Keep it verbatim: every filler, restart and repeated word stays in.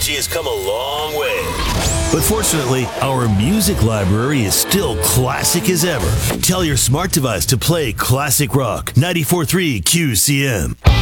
technology has come a long way. But fortunately, our music library is still classic as ever. Tell your smart device to play classic rock. ninety-four point three Q C M.